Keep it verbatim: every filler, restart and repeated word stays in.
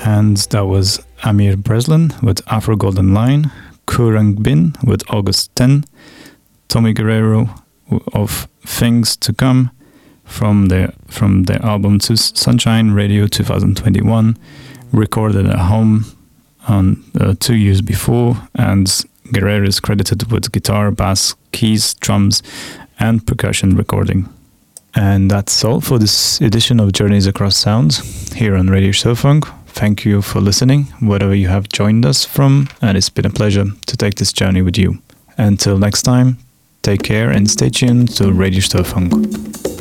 And that was Amir Breslin with Afro Golden Line, Kurang Bin with August tenth, Tommy Guerrero of Things to Come from their from their album to Sunshine Radio twenty twenty-one, recorded at home on uh, two years before, and Guerrero is credited with guitar, bass, keys, drums, and percussion recording. And that's all for this edition of Journeys Across Sounds here on Radio Stofunk. Thank you for listening, wherever you have joined us from, and it's been a pleasure to take this journey with you. Until next time, take care and stay tuned to Radio Stofunk.